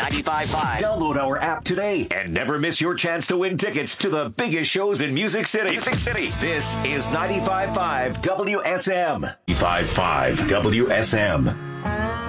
95.5. Download our app today and never miss your chance to win tickets to the biggest shows in Music City. This is 95.5 WSM. 95.5 WSM.